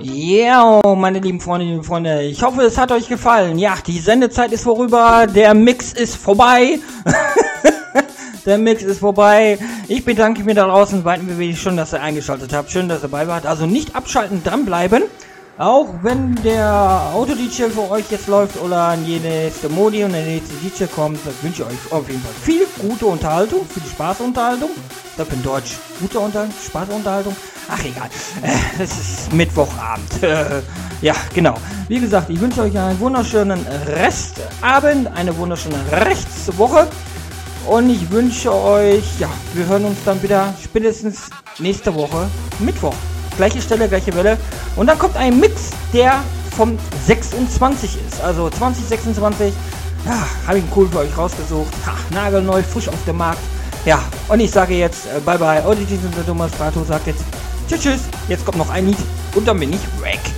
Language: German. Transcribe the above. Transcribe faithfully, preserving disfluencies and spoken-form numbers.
Ja, meine lieben Freunde, liebe Freunde, ich hoffe, es hat euch gefallen. Ja, die Sendezeit ist vorüber, der Mix ist vorbei. Der Mix ist vorbei. Ich bedanke mich da draußen, weit mir wenig schon, dass ihr eingeschaltet habt. Schön, dass ihr dabei wart. Also nicht abschalten, dranbleiben. Auch wenn der Auto-D J für euch jetzt läuft oder die nächste Modi und der nächste D J kommt, wünsche ich euch auf jeden Fall viel gute Unterhaltung, viel Spaßunterhaltung. Ich glaube in Deutsch gute Unterhaltung, Spaßunterhaltung. Ach egal, äh, es ist Mittwochabend. Äh, ja, genau. Wie gesagt, ich wünsche euch einen wunderschönen Restabend, eine wunderschöne Rechtswoche. Und ich wünsche euch, ja, wir hören uns dann wieder spätestens nächste Woche Mittwoch. Gleiche Stelle, gleiche Welle. Und dann kommt ein Mix, der vom sechsundzwanzig ist. Also zwanzig sechsundzwanzig. Ja, habe ich einen cool für euch rausgesucht. Ha, nagelneu, frisch auf dem Markt. Ja, und ich sage jetzt äh, bye bye. Auditors und der Thomas Strato sagt jetzt tschüss, tschüss. Jetzt kommt noch ein Lied und dann bin ich weg.